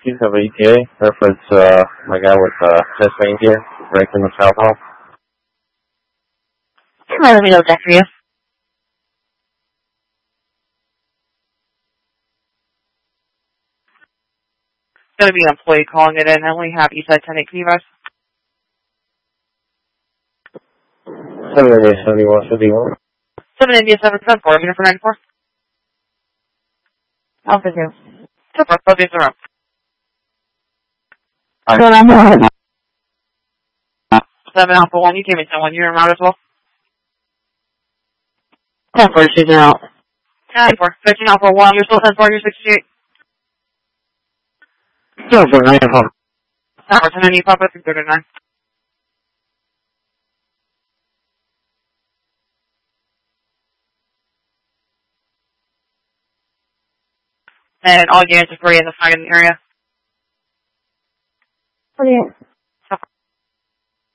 Please have ETA. Reference, my guy with, chest pain here, breaking the South Hall. Let me know that for you. It's going to be an employee calling it in. I only have Eastside 10-8. Can you guys? 7 India 7151. 7 India 774. I'm here for 94. Alpha 2. Super. Both days are up. Alright. I'm on. 7 Alpha 1. You came in 10-1. You're around as well? 10-4, she's out. 10-4. 15 Alpha 1. You're still 10-4. You're 68. 10-4, 9-4. 10-4. 10 Papa 39. And all units are free in the flag in the area. 48.